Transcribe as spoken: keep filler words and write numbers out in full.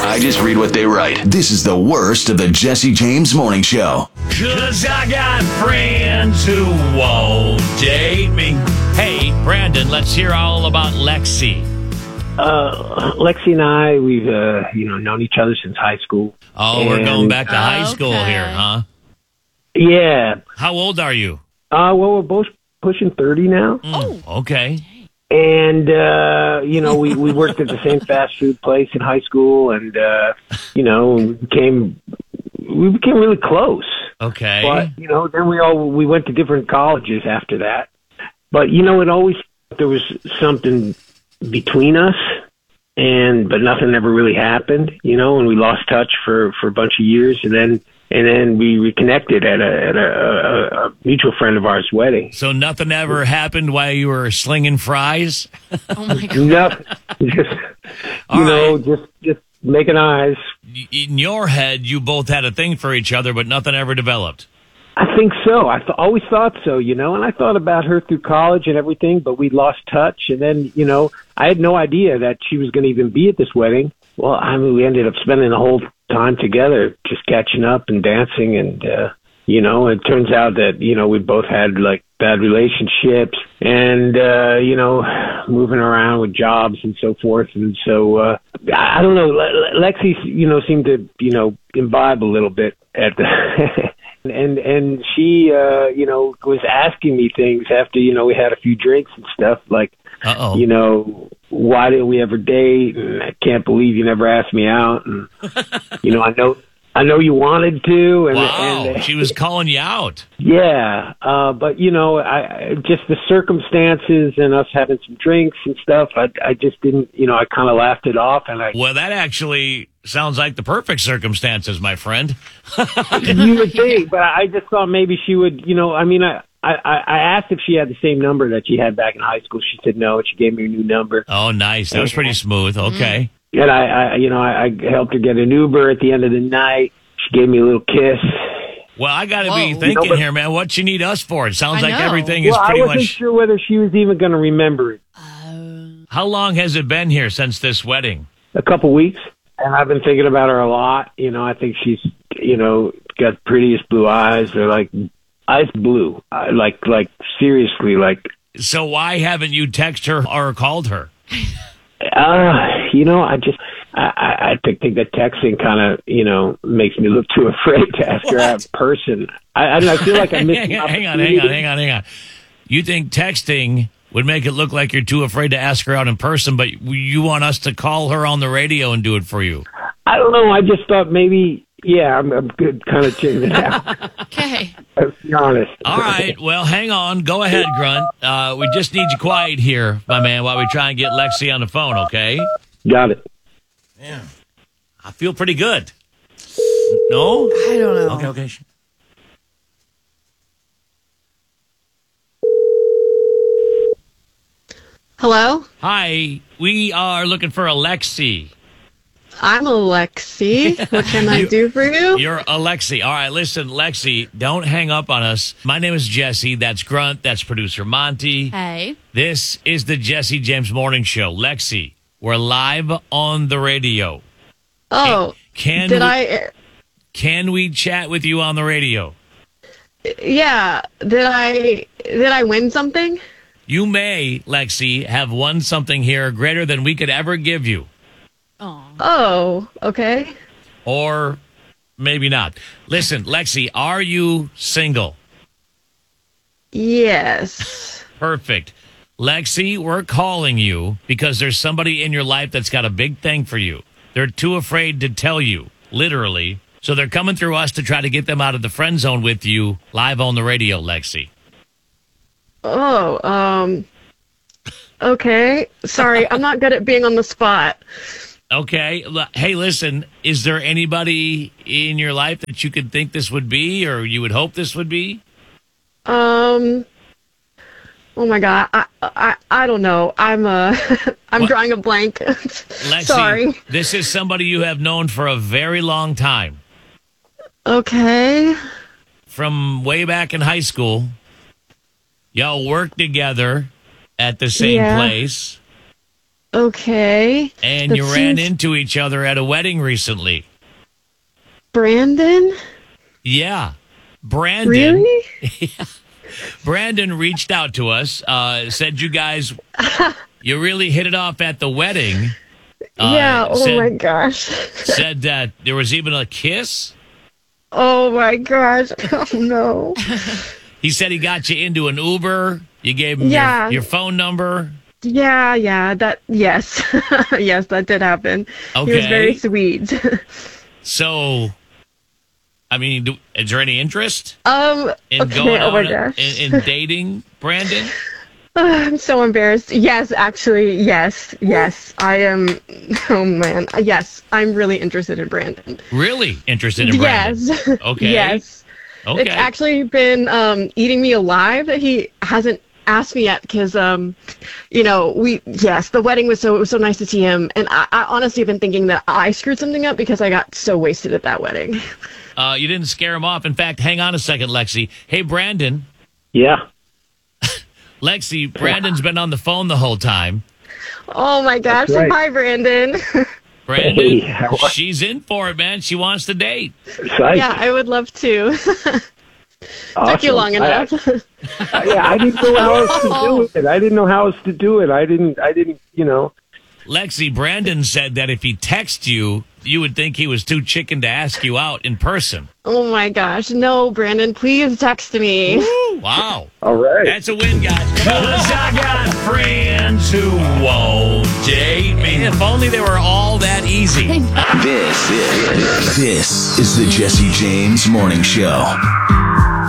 I just read what they write. This is the worst of the Jesse James Morning Show. Cause I got friends who won't date me. Hey, Brandon, let's hear all about Lexi. Uh, Lexi and I, we've, uh, you know, known each other since high school. Oh, and, we're going back to high Okay. school here, huh? Yeah. How old are you? Uh, well, we're both pushing thirty now. Mm, okay. And, uh, you know, we, we worked at the same fast food place in high school and, uh, you know, we became, we became really close. Okay. But, you know, then we all, we went to different colleges after that. But, you know, it always, there was something between us and, but nothing ever really happened, you know, and we lost touch for, for a bunch of years. And then, and then we reconnected at a, at a, a, a mutual friend of ours' wedding. So nothing ever happened while you were slinging fries? Oh my god. Nothing. Just, All you know, right. just, just making eyes. In your head, you both had a thing for each other, but nothing ever developed. I think so. I th- always thought so, you know, and I thought about her through college and everything, but we lost touch. And then, you know, I had no idea that she was going to even be at this wedding. Well, I mean, we ended up spending the whole time together, just catching up and dancing. And, uh, you know, it turns out that, you know, we both had like bad relationships and, uh, you know, moving around with jobs and so forth. And so, uh, I I don't know, Le- Lexi, you know, seemed to, you know, imbibe a little bit at the, and, and she, uh, you know, was asking me things after, you know, we had a few drinks and stuff like, Uh-oh. you know, why didn't we ever date? And I can't believe you never asked me out. And, you know, I know, I know you wanted to. And, Wow. and She was calling you out. yeah. Uh, but you know, I, I just the circumstances and us having some drinks and stuff, I, I just didn't, you know, I kind of laughed it off and I, Well, that actually sounds like the perfect circumstances, my friend. you would think, but I just thought maybe she would, you know, I mean, I, I, I asked if she had the same number that she had back in high school. She said no, and she gave me a new number. Oh, nice. That was pretty smooth. Okay. And I, I you know, I, I helped her get an Uber at the end of the night. She gave me a little kiss. Well, I got to be Whoa. thinking You know, but- here, man. What you need us for? It sounds I like know. everything is Well, I pretty wasn't much. sure whether she was even going to remember it. How long has it been here since this wedding? A couple weeks, and I've been thinking about her a lot. You know, I think she's, you know, got the prettiest blue eyes. They're like ice blue, I, like, like seriously, like. So why haven't you texted her or called her? Uh, you know, I just, I, I, I think, think that texting kind of, you know, makes me look too afraid to ask her out in person. I, I, I feel like I'm missing hang on, hang on, hang on, hang on, hang on. You think texting would make it look like you're too afraid to ask her out in person, but you want us to call her on the radio and do it for you? I don't know. I just thought maybe, yeah, I'm, I'm good, kind of checking it out. Okay. Let's be honest. All right. Well, hang on. Go ahead, Grunt. Uh, we just need you quiet here, my man, while we try and get Lexi on the phone, okay? Got it. Yeah. I feel pretty good. No? I don't know. Okay, okay. Hello, Hi. We are looking for Alexi. I'm Alexi. What can I do for you? You're Alexi. All right, listen, Lexi, don't hang up on us. My name is Jesse. That's Grunt. That's producer Monty. Hey. This is the Jesse James Morning Show. Lexi, we're live on the radio. Oh, Can did we, I? Can we chat with you on the radio? Yeah, did I? Did I win something? You may, Lexi, have won something here greater than we could ever give you. Oh. Oh, okay. Or maybe not. Listen, Lexi, are you single? Yes. Perfect. Lexi, we're calling you because there's somebody in your life that's got a big thing for you. They're too afraid to tell you, literally. So they're coming through us to try to get them out of the friend zone with you live on the radio, Lexi. Oh, um. Okay. Sorry, I'm not good at being on the spot. Okay. L- Hey, listen, is there anybody in your life that you could think this would be or you would hope this would be? Um. Oh my God, I I I don't know. I'm uh I'm What? drawing a blank. Lexi, Sorry. this is somebody you have known for a very long time. Okay. From way back in high school. Y'all worked together at the same Yeah. place. Okay. And That you ran seems- into each other at a wedding recently. Brandon? Yeah. Brandon. Really? Brandon reached out to us, uh, said you guys, you really hit it off at the wedding. Uh, yeah. Oh said, my gosh. Said that there was even a kiss. Oh my gosh. Oh no. He said he got you into an Uber. You gave him Yeah. your, your phone number. Yeah, yeah, that, yes. Yes, that did happen. He was Okay. very sweet. So, I mean, do, is there any interest um, in okay, going oh my out gosh. in, in dating Brandon? I'm so embarrassed. Yes, actually, yes, yes. I am, oh man, yes, I'm really interested in Brandon. Really interested in Brandon? Yes. Okay. Yes. Okay. It's actually been um, eating me alive that he hasn't asked me yet because, um, you know, we, yes, the wedding was so, it was so nice to see him. And I, I honestly have been thinking that I screwed something up because I got so wasted at that wedding. Uh, you didn't scare him off. In fact, hang on a second, Lexi. Hey, Brandon. Yeah. Lexi, Brandon's been on the phone the whole time. Oh my gosh. That's right. Hi, Brandon. Brandon, Hey, how are- she's in for it, man. She wants to date. Psych. Yeah, I would love to. Took you Awesome. long I- enough. I- yeah, I didn't know how else to do it. I didn't know how else to do it. I didn't. I didn't. You know. Lexi, Brandon said that if he texted you, you would think he was too chicken to ask you out in person. Oh my gosh. No, Brandon, please text me. Wow. All right. That's a win, guys. Because I got friends who won't date me. If only they were all that easy. This is this is the Jesse James Morning Show.